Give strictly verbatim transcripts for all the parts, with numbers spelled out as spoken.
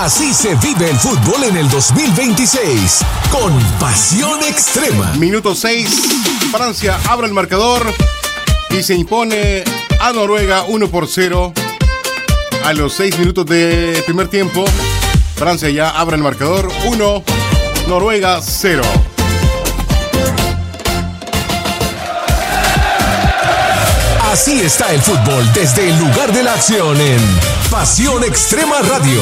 Así se vive el fútbol en el dos mil veintiséis, con pasión extrema. Minuto seis, Francia abre el marcador y se impone a Noruega uno por cero. A los seis minutos de primer tiempo, Francia ya abre el marcador uno, Noruega cero. Así está el fútbol desde el lugar de la acción en Pasión Extrema Radio.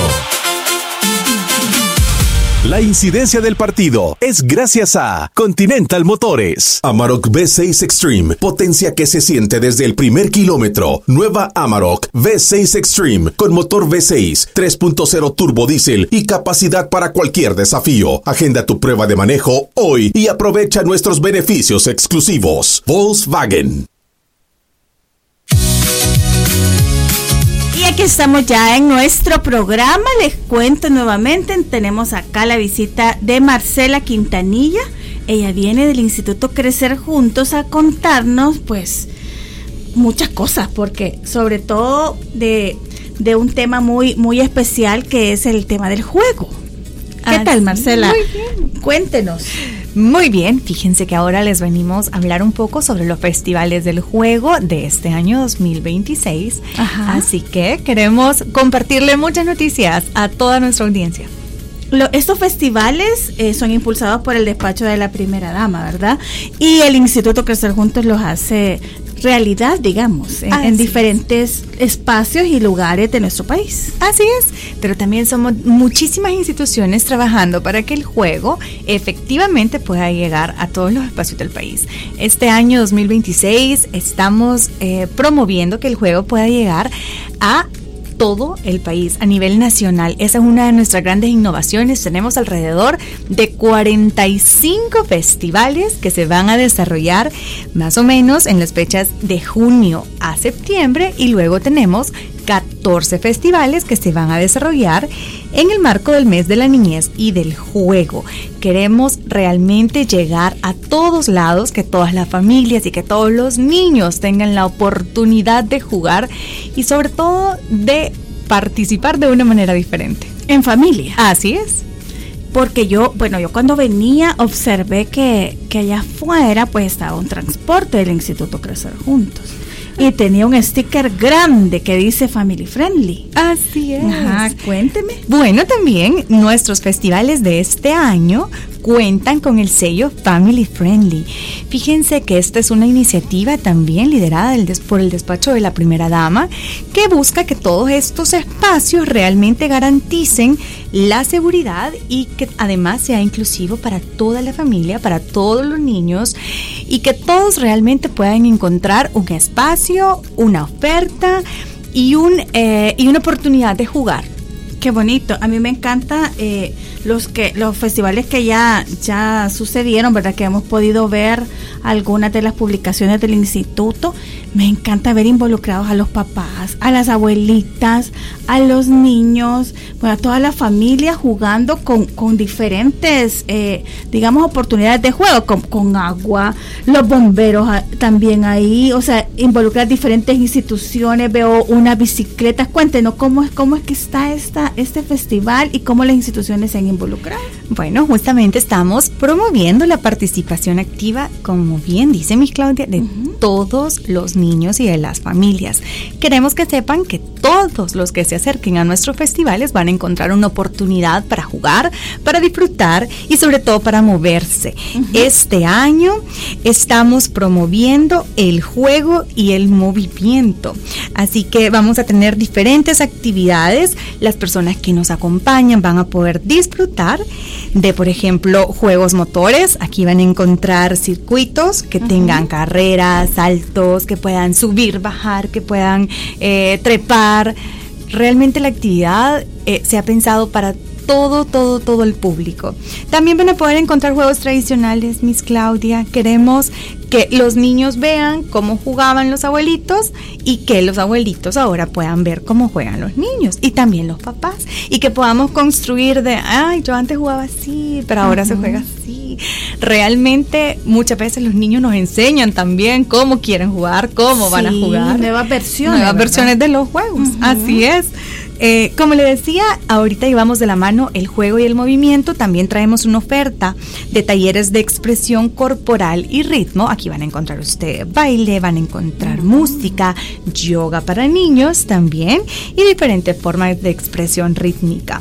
La incidencia del partido es gracias a Continental Motores. Amarok V seis Extreme, potencia que se siente desde el primer kilómetro. Nueva Amarok V seis Extreme con motor V seis, tres punto cero turbo diésel y capacidad para cualquier desafío. Agenda tu prueba de manejo hoy y aprovecha nuestros beneficios exclusivos. Volkswagen. Y aquí estamos ya en nuestro programa. Les cuento nuevamente, tenemos acá la visita de Marcela Quintanilla. Ella viene del Instituto Crecer Juntos a contarnos pues muchas cosas, porque sobre todo de, de un tema muy, muy especial, que es el tema del juego. ¿Qué ah, tal, Marcela? Muy bien. Cuéntenos. Muy bien, fíjense que ahora les venimos a hablar un poco sobre los festivales del juego de este año dos mil veintiséis. Ajá. Así que queremos compartirle muchas noticias a toda nuestra audiencia. Lo, estos festivales eh, son impulsados por el despacho de la primera dama, ¿verdad? Y el Instituto Crecer Juntos los hace realidad, digamos, en, en diferentes espacios y lugares de nuestro país. Así es, pero también somos muchísimas instituciones trabajando para que el juego efectivamente pueda llegar a todos los espacios del país. Este año dos mil veintiséis estamos eh, promoviendo que el juego pueda llegar a todo el país a nivel nacional. Esa es una de nuestras grandes innovaciones. Tenemos alrededor de cuarenta y cinco festivales que se van a desarrollar más o menos en las fechas de junio a septiembre, y luego tenemos catorce festivales que se van a desarrollar en el marco del mes de la niñez y del juego. Queremos realmente llegar a todos lados, que todas las familias y que todos los niños tengan la oportunidad de jugar y sobre todo de participar de una manera diferente. En familia. Así es. Porque yo, bueno, yo cuando venía observé que, que allá afuera pues estaba un transporte del Instituto Crecer Juntos. Y tenía un sticker grande que dice Family Friendly. Así es. Ajá, cuénteme. Bueno, también nuestros festivales de este año cuentan con el sello Family Friendly. Fíjense que esta es una iniciativa también liderada del des- por el despacho de la primera dama, que busca que todos estos espacios realmente garanticen la seguridad y que además sea inclusivo para toda la familia, para todos los niños, y que todos realmente puedan encontrar un espacio, una oferta y, un, eh, y una oportunidad de jugar. Qué bonito. A mí me encanta eh, los que los festivales que ya ya sucedieron, ¿verdad? Que hemos podido ver algunas de las publicaciones del instituto. Me encanta ver involucrados a los papás, a las abuelitas, a los niños, bueno, a toda la familia jugando con, con diferentes, eh, digamos, oportunidades de juego, con, con agua, los bomberos a, también ahí, o sea, involucrar diferentes instituciones. Veo unas bicicletas. Cuéntenos cómo es, cómo es que está esta este festival y cómo las instituciones se han involucrado. Bueno, justamente estamos promoviendo la participación activa, como bien dice Miss Claudia, de uh-huh. todos los niños y de las familias. Queremos que sepan que todos los que se acerquen a nuestros festivales van a encontrar una oportunidad para jugar, para disfrutar y sobre todo para moverse. Uh-huh. Este año estamos promoviendo el juego y el movimiento, así que vamos a tener diferentes actividades. Las personas que nos acompañan van a poder disfrutar de, por ejemplo, juegos motores. Aquí van a encontrar circuitos que uh-huh. tengan carreras, saltos, que puedan subir, bajar, que puedan eh, trepar. Realmente la actividad eh, se ha pensado para todo, todo, todo el público. También van a poder encontrar juegos tradicionales, Miss Claudia. Queremos que los niños vean cómo jugaban los abuelitos y que los abuelitos ahora puedan ver cómo juegan los niños y también los papás, y que podamos construir de, ay, yo antes jugaba así, pero ahora uh-huh. se juega así. Realmente muchas veces los niños nos enseñan también cómo quieren jugar, cómo sí, van a jugar. Nuevas versiones. Nuevas ¿verdad? versiones de los juegos, uh-huh. así es. Eh, como le decía, ahorita llevamos de la mano el juego y el movimiento. También traemos una oferta de talleres de expresión corporal y ritmo. Aquí van a encontrar usted baile, van a encontrar música, yoga para niños también y diferentes formas de expresión rítmica.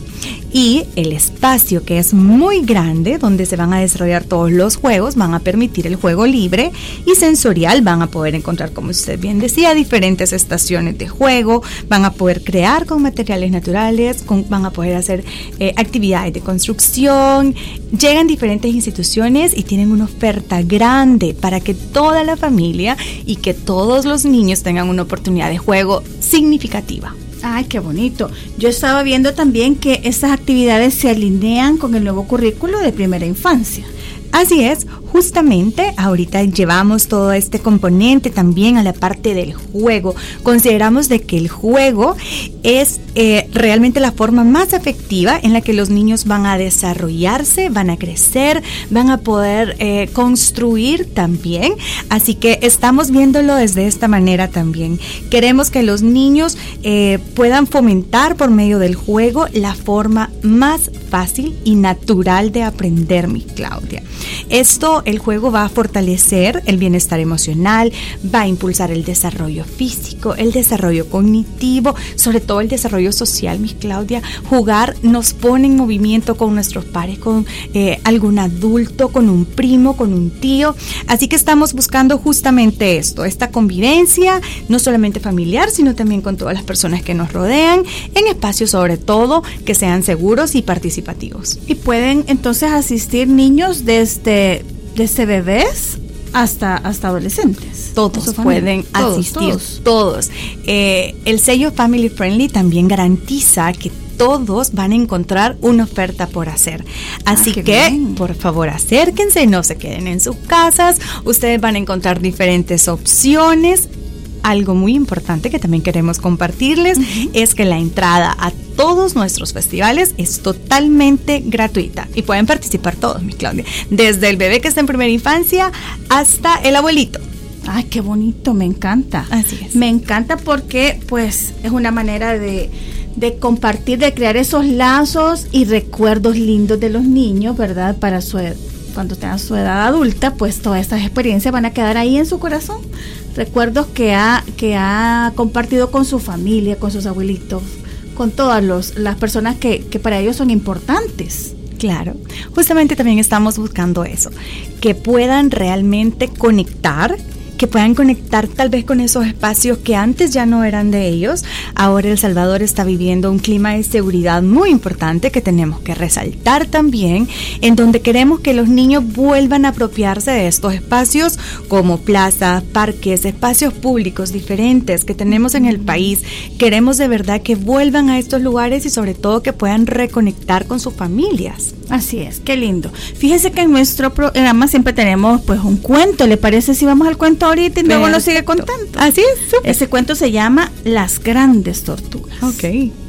Y el espacio, que es muy grande, donde se van a desarrollar todos los juegos, van a permitir el juego libre y sensorial. Van a poder encontrar, como usted bien decía, diferentes estaciones de juego, van a poder crear con materiales naturales, con, van a poder hacer eh, actividades de construcción. Llegan diferentes instituciones y tienen una oferta grande para que toda la familia y que todos los niños tengan una oportunidad de juego significativa. Ay, qué bonito. Yo estaba viendo también que estas actividades se alinean con el nuevo currículo de primera infancia. Así es, justamente ahorita llevamos todo este componente también a la parte del juego. Consideramos de que el juego es eh, realmente la forma más efectiva en la que los niños van a desarrollarse, van a crecer, van a poder eh, construir también. Así que estamos viéndolo desde esta manera también. Queremos que los niños eh, puedan fomentar por medio del juego la forma más fácil y natural de aprender, mi Claudia. Esto, el juego va a fortalecer el bienestar emocional, va a impulsar el desarrollo físico, el desarrollo cognitivo, sobre todo el desarrollo social, mi Claudia. Jugar nos pone en movimiento con nuestros pares, con eh, algún adulto, con un primo, con un tío. Así que estamos buscando justamente esto, esta convivencia, no solamente familiar, sino también con todas las personas que nos rodean, en espacios sobre todo que sean seguros y participativos. Y pueden entonces asistir niños desde, desde bebés hasta, hasta adolescentes. Todos pueden todos, asistir, todos. todos. Eh, el sello Family Friendly también garantiza que todos van a encontrar una oferta por hacer. Así ah, que, bien. por favor, acérquense, no se queden en sus casas. Ustedes van a encontrar diferentes opciones. Algo muy importante que también queremos compartirles uh-huh. es que la entrada a todos nuestros festivales es totalmente gratuita y pueden participar todos, mi Claudia, desde el bebé que está en primera infancia hasta el abuelito. Ay, qué bonito, me encanta. Así es. Me encanta porque pues es una manera de, de compartir, de crear esos lazos y recuerdos lindos de los niños, ¿verdad? Para su cuando tengan su edad adulta, pues todas estas experiencias van a quedar ahí en su corazón. Recuerdos que ha, que ha compartido con su familia, con sus abuelitos, con todas los, las personas que, que para ellos son importantes. Claro, justamente también estamos buscando eso, que puedan realmente conectar, que puedan conectar tal vez con esos espacios que antes ya no eran de ellos. Ahora El Salvador está viviendo un clima de seguridad muy importante que tenemos que resaltar también, en donde queremos que los niños vuelvan a apropiarse de estos espacios como plazas, parques, espacios públicos diferentes que tenemos en el país. Queremos de verdad que vuelvan a estos lugares y sobre todo que puedan reconectar con sus familias. Así es, qué lindo. Fíjese que en nuestro programa siempre tenemos pues un cuento. ¿Le parece si vamos al cuento ahorita y luego lo sigue contando? Así es, súper. Ese cuento se llama Las Grandes Tortugas. Ok.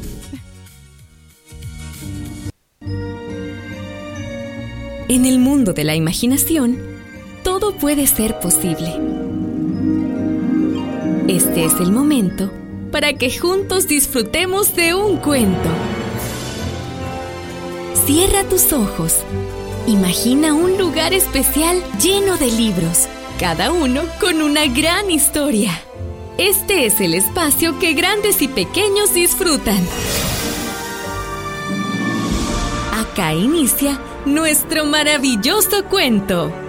En el mundo de la imaginación, todo puede ser posible. Este es el momento para que juntos disfrutemos de un cuento. Cierra tus ojos. Imagina un lugar especial lleno de libros, cada uno con una gran historia. Este es el espacio que grandes y pequeños disfrutan. Acá inicia nuestro maravilloso cuento.